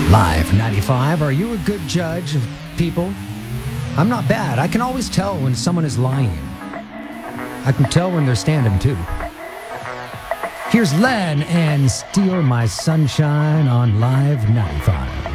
Live 95, are you a good judge of people? I'm not bad. I can always tell when someone is lying. I can tell when they're standing too. Here's Len and Steal My Sunshine on Live 95.